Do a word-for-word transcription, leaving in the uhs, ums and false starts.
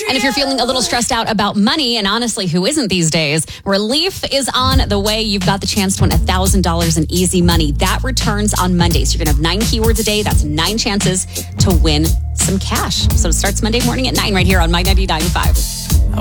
And if you're feeling a little stressed out about money, and honestly, who isn't these days, relief is on the way. You've got the chance to win one thousand dollars in easy money. That returns on Monday. So you're going to have nine keywords a day. That's nine chances to win some cash. So it starts Monday morning at nine right here on My ninety-nine point five.